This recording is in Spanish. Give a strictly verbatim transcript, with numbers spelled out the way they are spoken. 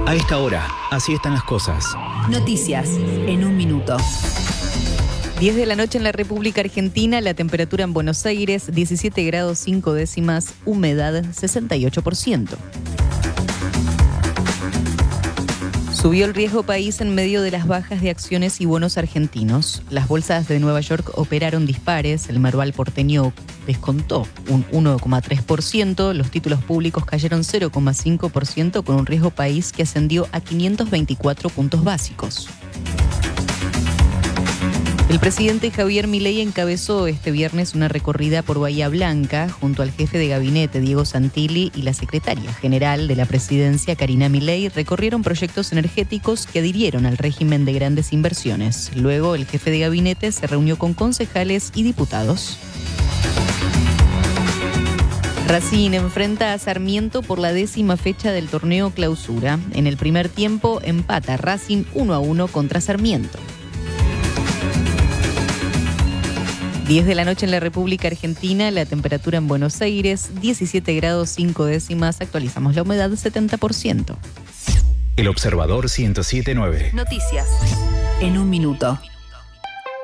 A esta hora, así están las cosas. Noticias en un minuto. diez de la noche en la República Argentina, la temperatura en Buenos Aires, diecisiete grados cinco décimas, humedad sesenta y ocho por ciento. Subió el riesgo país en medio de las bajas de acciones y bonos argentinos. Las bolsas de Nueva York operaron dispares, el Merval porteño descontó un uno coma tres por ciento, los títulos públicos cayeron cero coma cinco por ciento con un riesgo país que ascendió a quinientos veinticuatro puntos básicos. El presidente Javier Milei encabezó este viernes una recorrida por Bahía Blanca junto al jefe de gabinete Diego Santilli y la secretaria general de la presidencia Karina Milei recorrieron proyectos energéticos que adhirieron al régimen de grandes inversiones. Luego el jefe de gabinete se reunió con concejales y diputados. Racing enfrenta a Sarmiento por la décima fecha del torneo Clausura. En el primer tiempo empata Racing uno a uno contra Sarmiento. diez de la noche en la República Argentina, la temperatura en Buenos Aires, diecisiete grados cinco décimas, actualizamos la humedad setenta por ciento. El Observador ciento siete punto nueve. Noticias en un minuto.